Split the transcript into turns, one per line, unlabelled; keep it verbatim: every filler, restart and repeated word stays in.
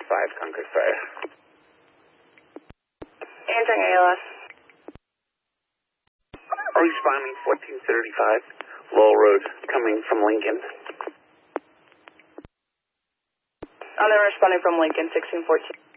five, Concord five.
Answering A L S.
Responding fourteen thirty-five, Lowell Road, coming from Lincoln.
I'm then responding from Lincoln, sixteen fourteen.